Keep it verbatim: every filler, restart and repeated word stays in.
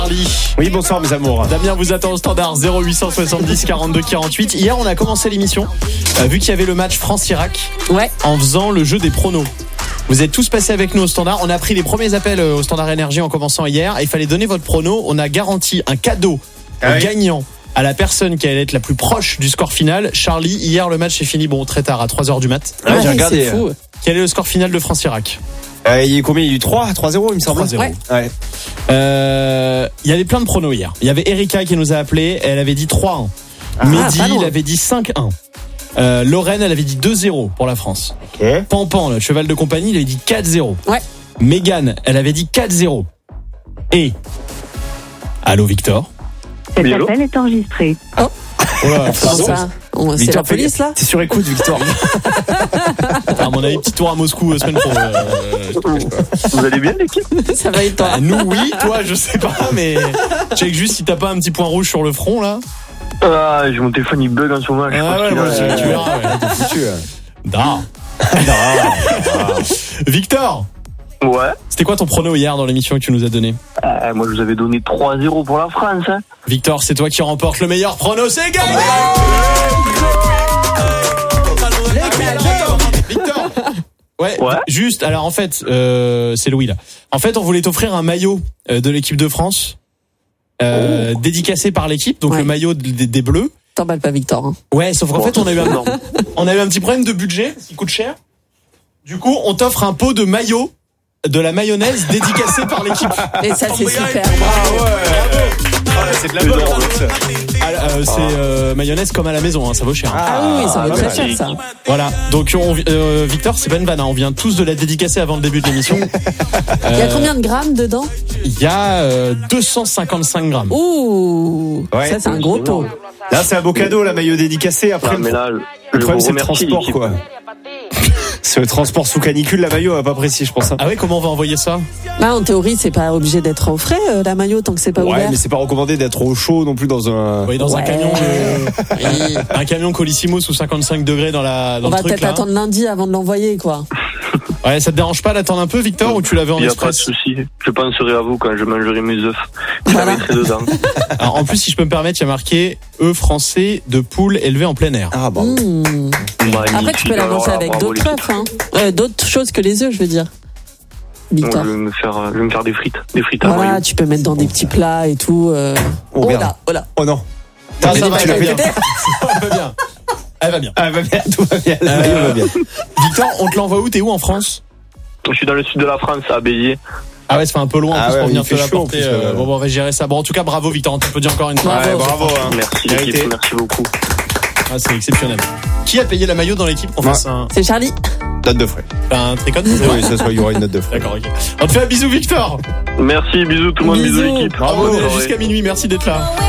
Oui, bonsoir mes amours. Damien vous attend au standard zéro huit cent soixante-dix quarante-deux quarante-huit. Hier, on a commencé l'émission, euh, vu qu'il y avait le match France-Irak, ouais. en faisant le jeu des pronos. Vous êtes tous passés avec nous au standard. On a pris les premiers appels au standard énergie en commençant hier. Et il fallait donner votre prono. On a garanti un cadeau ah oui. gagnant à la personne qui allait être la plus proche du score final. Charlie, hier le match est fini bon très tard à trois heures du mat. Ouais, ouais, j'ai regardé. C'est fou. Quel est le score final de France-Irak? Euh, il y a eu combien? Il y a eu trois, trois zéro il me semble. trois zéro. Ouais. Ouais. Euh, il y avait plein de pronos hier. Il y avait Erika qui nous a appelé, elle avait dit trois un. Ah, Mehdi, il avait dit cinq un. Euh, Lorraine, elle avait dit deux zéro pour la France. Okay. Pampan, le cheval de compagnie, il avait dit quatre zéro. Ouais. Mégane, elle avait dit quatre zéro. Et allô Victor. Cet appel est enregistré. Oh. Voilà, Comment ça oh, c'est la police là. T'es sur écoute, Victor. À mon avis, petit tour à Moscou semaine pro. Euh, Vous allez bien l'équipe? Ça va et toi? Bah, nous oui, toi je sais pas, mais check juste si t'as pas un petit point rouge sur le front là. Ah, j'ai mon téléphone il bug en ce moment. Je ah pense ouais, qu'il moi, a... tu, tu verras. Ouais, t'es foutu. Da. Victor. Ouais. C'était quoi ton prono hier dans l'émission que tu nous as donné? euh, Moi je vous avais donné trois zéro pour la France hein. Victor, c'est toi qui remporte le meilleur prono, c'est gagné. Victor. Ouais, ouais. Juste, alors en fait, euh, c'est Louis là. En fait, on voulait t'offrir un maillot de l'équipe de France, euh, oh. dédicacé par l'équipe, donc ouais. le maillot des, des Bleus. T'emballes pas Victor. Hein. Ouais, sauf qu'en bon, fait, on a eu un, on a eu un petit problème de budget, parce qu'il coûte cher. Du coup, on t'offre un pot de maillot de la mayonnaise dédicacée par l'équipe. Et ça, c'est super. Ah ouais. Ah, c'est de la bonne route. Ah, euh, c'est euh, mayonnaise comme à la maison, hein, ça vaut cher. Ah, ah oui, ça vaut très cher ça. Voilà, donc on, euh, Victor, c'est pas une vanne, hein, on vient tous de la dédicacer avant le début de l'émission. euh, Il y a combien de grammes dedans? Il y a euh, deux cent cinquante-cinq grammes. Ouh, ouais. Ça c'est un gros pot. Là c'est un beau cadeau, la maillot dédicacée. Après, non, mais là, le problème c'est le transport quoi. C'est le transport sous canicule, la maillot, pas précis, je pense. Hein. Ah ouais, comment on va envoyer ça? Bah, en théorie, c'est pas obligé d'être au frais, euh, la maillot, tant que c'est pas ouais, ouvert. Ouais, mais c'est pas recommandé d'être au chaud non plus dans un. Oui, dans ouais. un camion. Euh, oui. Un camion Colissimo sous cinquante-cinq degrés dans la dans on le truc. On va peut-être attendre lundi avant de l'envoyer, quoi. Ouais, ça te dérange pas d'attendre un peu, Victor, ou tu l'avais en express? Il y a pas de souci. Je penserai à vous quand je mangerai mes œufs. Je voilà. la mettrai dedans. Alors, en plus, si je peux me permettre, il y a marqué œufs français de poule élevés en plein air. Ah bon. Mmh. Après, tu peux l'annoncer avec d'autres œufs, hein. Euh, d'autres choses que les œufs, je veux dire. Victor. Bon, je vais me faire, je vais me faire des frites, des frites voilà, à maillot. Tu peux mettre dans des petits plats et tout. Euh... Oh, oh là, oh là. Oh non. Ça, ça va, tu l'as bien. Elle va bien. Elle va bien. Elle va bien. Tout va bien. La maillot va bien. Victor, on te l'envoie où? T'es où en France? Je suis dans le sud de la France, à Béziers. Ah ouais, ça fait un peu loin en ah plus ouais, pour venir te Plus, l'apporter. Euh, bon, bon, on va gérer ça. Bon, en tout cas, bravo Victor, on te peut dire encore une fois. Ouais, bravo. Hein. Merci l'équipe, merci beaucoup. Ah, c'est exceptionnel. Qui a payé la maillot dans l'équipe qu'on fasse un... C'est Charlie. Note de frais. Un tricote? Oui, ça sera, il y aura une note de frais. D'accord, ok. On te fait un bisou Victor. Merci, bisous tout le monde, bisous, bisous l'équipe. Bravo, on est jusqu'à minuit, merci d'être là.